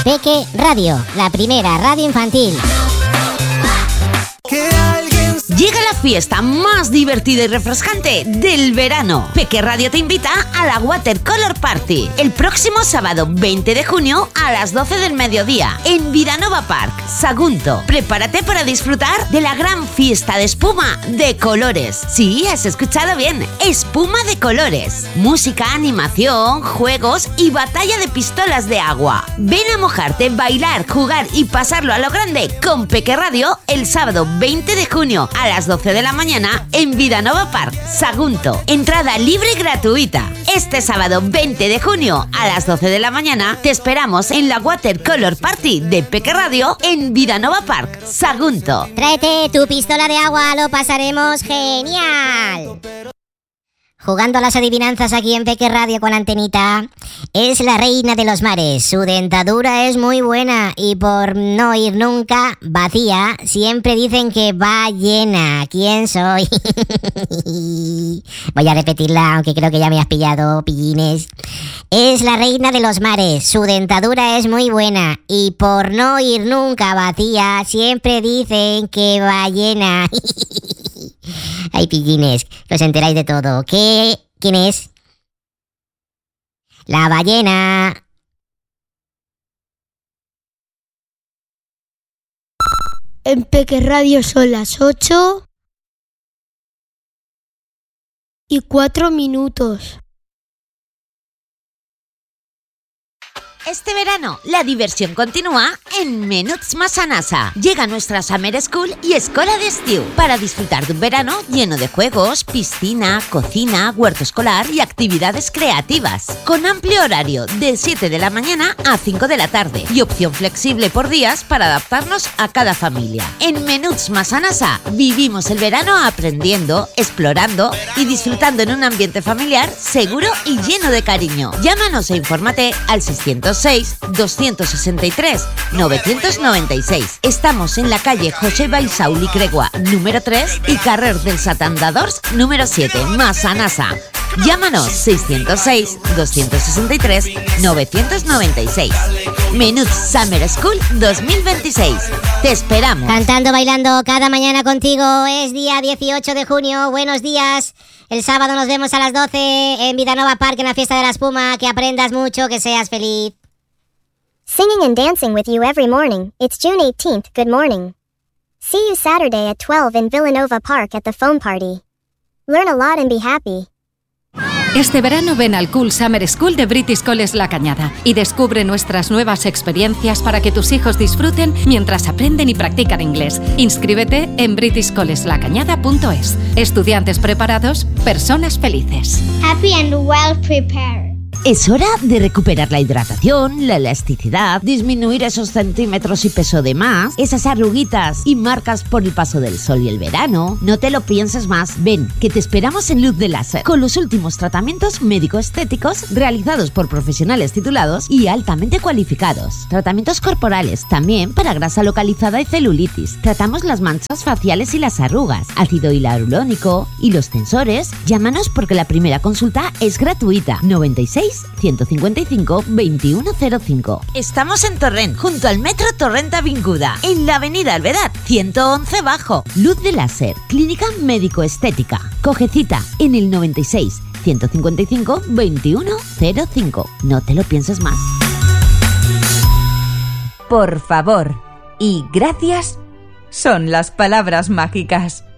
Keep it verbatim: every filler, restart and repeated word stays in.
Peque Radio, la primera radio infantil. Llega la fiesta más divertida y refrescante del verano. Peque Radio te invita a la Watercolor Party el próximo sábado veinte de junio a las doce del mediodía en Vidanova Park, Sagunto. Prepárate para disfrutar de la gran fiesta de espuma de colores. Sí, has escuchado bien, espuma de colores. Música, animación, juegos y batalla de pistolas de agua. Ven a mojarte, bailar, jugar y pasarlo a lo grande con Peque Radio el sábado veinte de junio a las doce de la mañana en Vidanova Park, Sagunto. Entrada libre y gratuita. Este sábado veinte de junio a las doce de la mañana te esperamos en la Watercolor Party de Peque Radio en Vidanova Park, Sagunto. Tráete tu pistola de agua, lo pasaremos genial. Jugando a las adivinanzas aquí en Peque Radio con Antenita. Es la reina de los mares. Su dentadura es muy buena y por no ir nunca vacía, siempre dicen que va llena. ¿Quién soy? Voy a repetirla, aunque creo que ya me has pillado, pillines. Es la reina de los mares. Su dentadura es muy buena y por no ir nunca vacía, siempre dicen que va llena. Ay, pillines, que os enteráis de todo. ¿Qué? ¿Quién es? La ballena. En Peque Radio son las ocho y cuatro minutos. Este verano, la diversión continúa en Menuts Massanassa. Llega nuestra Summer School y Escola de Estiu para disfrutar de un verano lleno de juegos, piscina, cocina, huerto escolar y actividades creativas. Con amplio horario de siete de la mañana a cinco de la tarde y opción flexible por días para adaptarnos a cada familia. En Menuts Massanassa vivimos el verano aprendiendo, explorando y disfrutando en un ambiente familiar seguro y lleno de cariño. Llámanos e infórmate al seiscientos seis, doscientos sesenta y tres, novecientos noventa y seis. Estamos en la calle José Baisauli Cregua, número tres y Carrer dels Atandadors, número siete, Massanassa. Llámanos seiscientos seis, doscientos sesenta y tres, novecientos noventa y seis. Menuts Summer School dos mil veintiséis. Te esperamos. Cantando, bailando cada mañana contigo. Es día dieciocho de junio. Buenos días. El sábado nos vemos a las doce en Vidanova Park en la fiesta de la espuma. Que aprendas mucho, que seas feliz. Singing and dancing with you every morning. It's June eighteenth. Good morning. See you Saturday at twelve in Villanova Park at the foam party. Learn a lot and be happy. Este verano ven al Cool Summer School de British College La Cañada y descubre nuestras nuevas experiencias para que tus hijos disfruten mientras aprenden y practican inglés. Inscríbete en british college la cañada punto es. Estudiantes preparados, personas felices. Happy and well prepared. Es hora de recuperar la hidratación, la elasticidad, disminuir esos centímetros y peso de más, esas arruguitas y marcas por el paso del sol y el verano. No te lo pienses más. Ven, que te esperamos en Luz de Láser, con los últimos tratamientos médico-estéticos realizados por profesionales titulados y altamente cualificados. Tratamientos corporales, también para grasa localizada y celulitis. Tratamos las manchas faciales y las arrugas, ácido hialurónico y los tensores. Llámanos porque la primera consulta es gratuita. noventa y seis, ciento cincuenta y cinco, veintiuno cero cinco. Estamos en Torrent, junto al Metro Torrent Avinguda, en la avenida Alvedad, ciento once Bajo. Luz de Láser, clínica médico-estética. Coge cita en el noventa y seis, ciento cincuenta y cinco, veintiuno cero cinco. No te lo pienses más. Por favor y gracias son las palabras mágicas.